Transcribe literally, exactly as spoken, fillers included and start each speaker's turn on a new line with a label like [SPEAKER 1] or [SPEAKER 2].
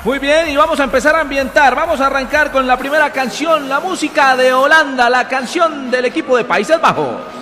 [SPEAKER 1] Muy bien, y vamos a empezar a ambientar. Vamos a arrancar con la primera canción, la música de Holanda, la canción del equipo de Países Bajos.